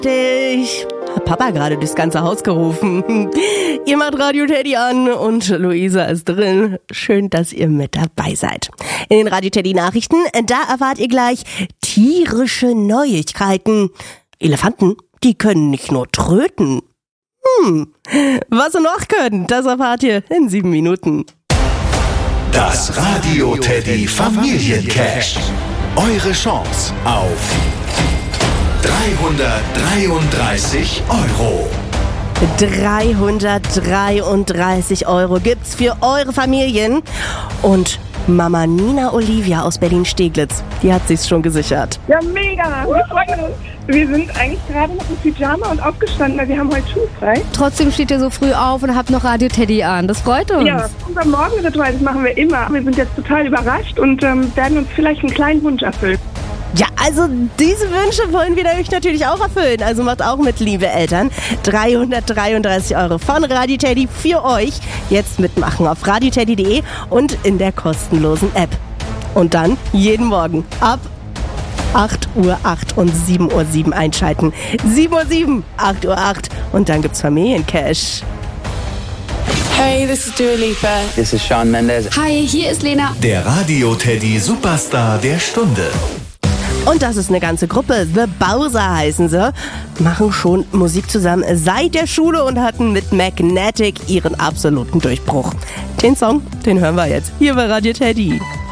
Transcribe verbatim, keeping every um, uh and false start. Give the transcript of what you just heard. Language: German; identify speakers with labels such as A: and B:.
A: Ich hab Papa gerade durchs ganze Haus gerufen. Ihr macht Radio Teddy an und Luisa ist drin. Schön, dass ihr mit dabei seid. In den Radio Teddy Nachrichten, da erfahrt ihr gleich tierische Neuigkeiten. Elefanten, die können nicht nur tröten. Hm, was sie noch können, das erfahrt ihr in sieben Minuten.
B: Das Radio Teddy Familiencash. Eure Chance auf dreihundertdreiunddreißig Euro.
A: dreihundertdreiunddreißig Euro gibt's für eure Familien. Und Mama Nina Olivia aus Berlin-Steglitz, die hat sich's schon gesichert.
C: Ja, mega. Wir freuen uns. Wir sind eigentlich gerade noch im Pyjama und aufgestanden, weil wir haben heute schulfrei.
D: Trotzdem steht ihr so früh auf und habt noch Radio Teddy an. Das freut uns.
C: Ja, unser Morgenritual, das machen wir immer. Wir sind jetzt total überrascht und ähm, werden uns vielleicht einen kleinen Wunsch erfüllen.
A: Ja, also diese Wünsche wollen wir euch natürlich auch erfüllen. Also macht auch mit, liebe Eltern. dreihundertdreiunddreißig Euro von Radio Teddy für euch. Jetzt mitmachen auf radio teddy punkt de und in der kostenlosen App. Und dann jeden Morgen ab acht Uhr acht und sieben Uhr sieben einschalten. sieben Uhr sieben, acht Uhr acht und dann gibt's Familiencash.
E: Hey, this is Dua Lipa.
F: This is Shawn Mendes.
D: Hi, hier ist Lena.
B: Der Radio Teddy Superstar der Stunde.
A: Und das ist eine ganze Gruppe. The Bowser heißen sie. Machen schon Musik zusammen seit der Schule und hatten mit Magnetic ihren absoluten Durchbruch. Den Song, den hören wir jetzt hier bei Radio Teddy.